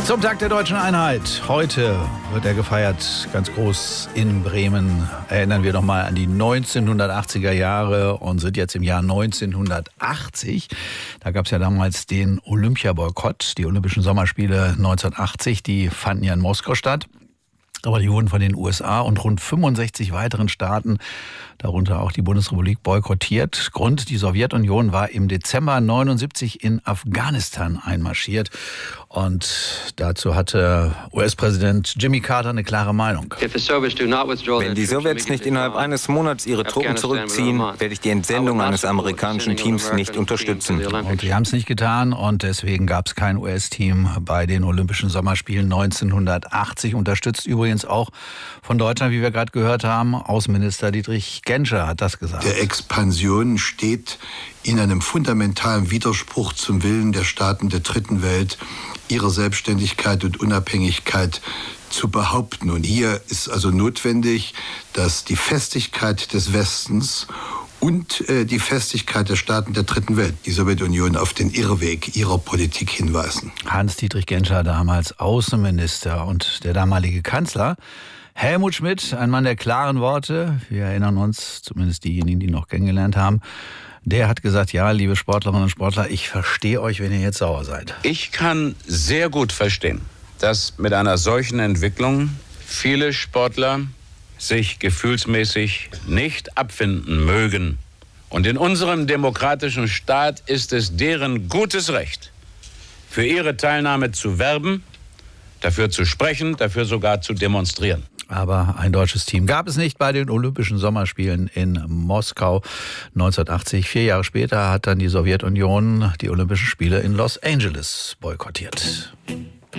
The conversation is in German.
Zum Tag der Deutschen Einheit. Heute wird er gefeiert, ganz groß in Bremen. Erinnern wir noch mal an die 1980er Jahre und sind jetzt im Jahr 1980. Da gab es ja damals den Olympiaboykott. Die Olympischen Sommerspiele 1980, die fanden ja in Moskau statt. Aber die wurden von den USA und rund 65 weiteren Staaten, darunter auch die Bundesrepublik, boykottiert. Grund, die Sowjetunion war im Dezember 79 in Afghanistan einmarschiert. Und dazu hatte US-Präsident Jimmy Carter eine klare Meinung. Wenn die Sowjets nicht innerhalb eines Monats ihre Truppen zurückziehen, werde ich die Entsendung eines amerikanischen Teams nicht unterstützen. Und sie haben es nicht getan und deswegen gab es kein US-Team bei den Olympischen Sommerspielen 1980. Unterstützt übrigens auch von Deutschland, wie wir gerade gehört haben. Außenminister Dietrich Genscher hat das gesagt. Der Expansion steht in einem fundamentalen Widerspruch zum Willen der Staaten der Dritten Welt, ihre Selbstständigkeit und Unabhängigkeit zu behaupten. Und hier ist also notwendig, dass die Festigkeit des Westens und die Festigkeit der Staaten der Dritten Welt, die Sowjetunion, auf den Irrweg ihrer Politik hinweisen. Hans-Dietrich Genscher, damals Außenminister, und der damalige Kanzler Helmut Schmidt, ein Mann der klaren Worte. Wir erinnern uns, zumindest diejenigen, die ihn noch kennengelernt haben. Der hat gesagt, ja, liebe Sportlerinnen und Sportler, ich verstehe euch, wenn ihr jetzt sauer seid. Ich kann sehr gut verstehen, dass mit einer solchen Entwicklung viele Sportler sich gefühlsmäßig nicht abfinden mögen. Und in unserem demokratischen Staat ist es deren gutes Recht, für ihre Teilnahme zu werben, dafür zu sprechen, dafür sogar zu demonstrieren. Aber ein deutsches Team gab es nicht bei den Olympischen Sommerspielen in Moskau 1980. 4 Jahre später hat dann die Sowjetunion die Olympischen Spiele in Los Angeles boykottiert.